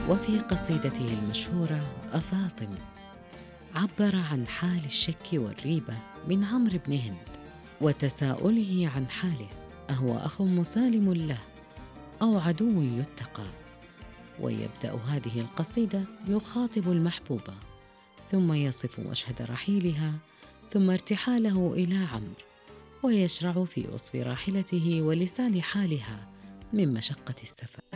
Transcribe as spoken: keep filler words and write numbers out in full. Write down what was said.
وفي قصيدته المشهورة أفاطم عبر عن حال الشك والريبة من عمرو بن هند وتساؤله عن حاله، أهو أخ مسالم له أو عدو يتقى؟ ويبدأ هذه القصيدة يخاطب المحبوبة، ثم يصف مشهد رحيلها ثم ارتحاله إلى عمرو، ويشرع في وصف راحلته ولسان حالها من مشقة السفر.